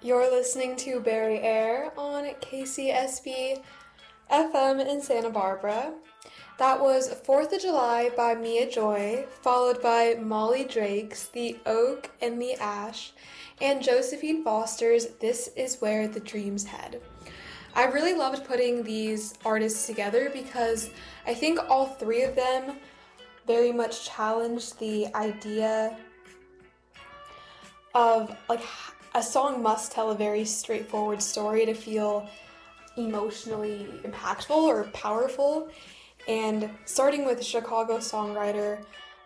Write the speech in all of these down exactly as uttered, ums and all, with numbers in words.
You're listening to Barry Air on K C S B F M in Santa Barbara. That was fourth of July by Mia Joy, followed by Molly Drake's The Oak and the Ash, and Josephine Foster's This Is Where the Dreams Head. I really loved putting these artists together because I think all three of them very much challenged the idea of like a song must tell a very straightforward story to feel emotionally impactful or powerful. And starting with Chicago songwriter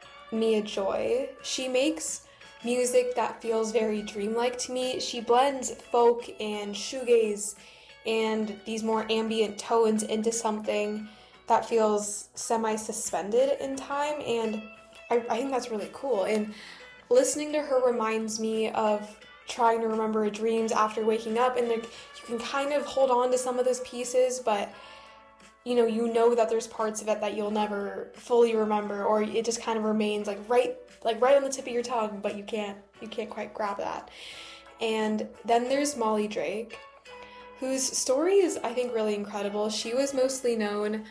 Mia Joy, she makes music that feels very dreamlike to me. She blends folk and shoegaze and these more ambient tones into something that feels semi-suspended in time, and I, I think that's really cool. And listening to her reminds me of trying to remember dreams after waking up, and like you can kind of hold on to some of those pieces, but you know you know that there's parts of it that you'll never fully remember, or it just kind of remains like right like right on the tip of your tongue, but you can't you can't quite grab that. And then there's Molly Drake, whose story is, I think, really incredible. She was mostly known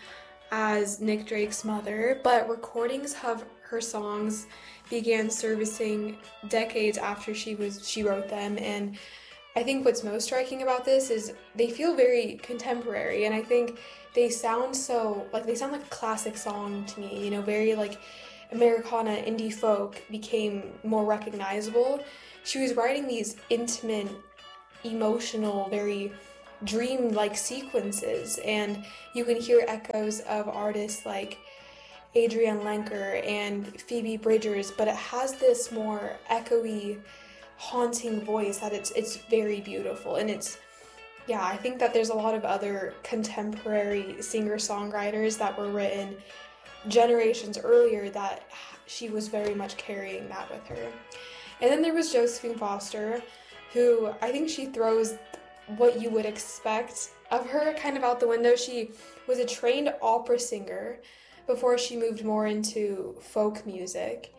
as Nick Drake's mother, but recordings of her songs began surfacing decades after she was she wrote them. And I think what's most striking about this is they feel very contemporary, and I think they sound so like they sound like a classic song to me, you know, very like Americana indie folk became more recognizable. She was writing these intimate, emotional, very dream-like sequences, and you can hear echoes of artists like Adrienne Lenker and Phoebe Bridgers, but it has this more echoey, haunting voice that it's it's very beautiful. And it's yeah I think that there's a lot of other contemporary singer-songwriters that were written generations earlier that she was very much carrying that with her. And then there was Josephine Foster, who I think she throws what you would expect of her kind of out the window. She was a trained opera singer before she moved more into folk music,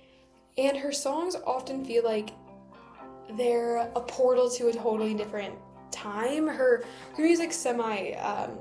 and her songs often feel like they're a portal to a totally different time. Her her music's semi um,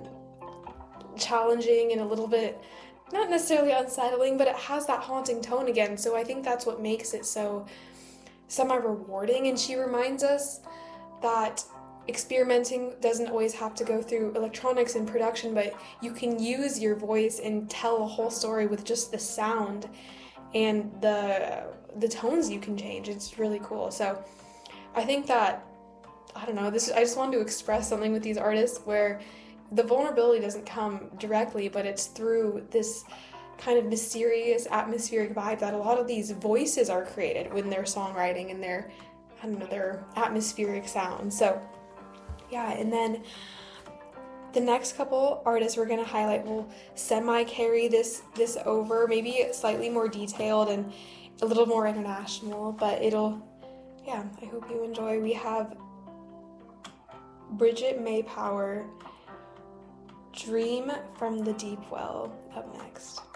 challenging and a little bit not necessarily unsettling, but it has that haunting tone again. So I think that's what makes it so semi-rewarding. And she reminds us that experimenting doesn't always have to go through electronics and production, but you can use your voice and tell a whole story with just the sound and the the tones you can change. It's really cool. So I think that, I don't know, this I just wanted to express something with these artists where the vulnerability doesn't come directly, but it's through this kind of mysterious atmospheric vibe that a lot of these voices are created when they're songwriting and their I don't know their atmospheric sound. So yeah, and then the next couple artists we're going to highlight will semi-carry this this over, maybe slightly more detailed and a little more international, but it'll, yeah, I hope you enjoy. We have Bridget May Power, Dream from the Deep Well, up next.